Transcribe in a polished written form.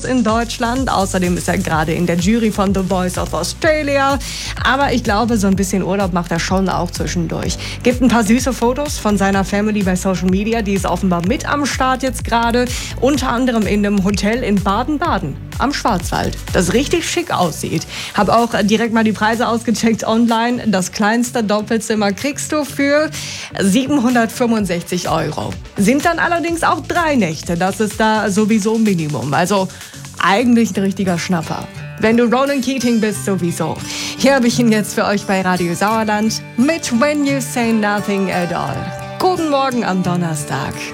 in Deutschland. Außerdem ist er gerade in der Jury von The Voice of Australia. Aber ich glaube, so ein bisschen Urlaub macht er schon auch zwischendurch. Gibt ein paar süße Fotos von seiner Family bei Social Media. Die ist offenbar mit am Start jetzt gerade. Unter anderem in einem Hotel in Baden-Baden am Schwarzwald, das richtig schick aussieht. Hab auch direkt mal die Preise ausgecheckt online. Das kleinste Doppelzimmer kriegst du für 765 €. Sind dann allerdings auch 3 Nächte. Das ist da sowieso Minimum. Also eigentlich ein richtiger Schnapper. Wenn du Ronan Keating bist, sowieso. Hier habe ich ihn jetzt für euch bei Radio Sauerland mit When You Say Nothing at All. Guten Morgen am Donnerstag.